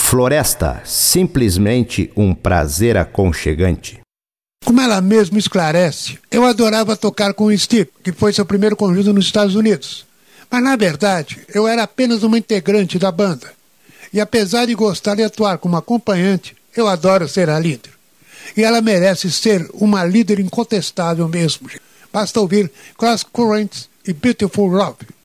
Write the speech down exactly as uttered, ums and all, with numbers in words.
Floresta, simplesmente um prazer aconchegante. Como ela mesma esclarece, eu adorava tocar com o Steve, que foi seu primeiro conjunto nos Estados Unidos. Mas, na verdade, eu era apenas uma integrante da banda. E apesar de gostar de atuar como acompanhante, eu adoro ser a líder. E ela merece ser uma líder incontestável mesmo. Basta ouvir Cross Currents e Beautiful Love.